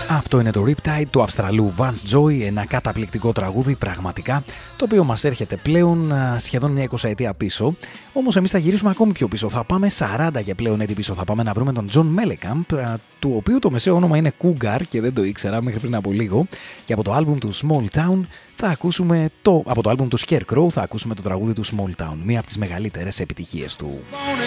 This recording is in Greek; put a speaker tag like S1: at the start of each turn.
S1: Αυτό είναι το Riptide του Αυστραλού Vance Joy, ένα καταπληκτικό τραγούδι πραγματικά, το οποίο μας έρχεται πλέον σχεδόν μια 20ετία πίσω. Όμως εμείς θα γυρίσουμε ακόμη πιο πίσω, θα πάμε 40 και πλέον έτη πίσω, θα πάμε να βρούμε τον John Mellencamp, του οποίου το μεσαίο όνομα είναι Cougar και δεν το ήξερα μέχρι πριν από λίγο, και από το άλμπουμ του Small Town θα ακούσουμε από το άλμπουμ του Scarecrow θα ακούσουμε το τραγούδι του Small Town, μία από τις μεγαλύτερες επιτυχίες του.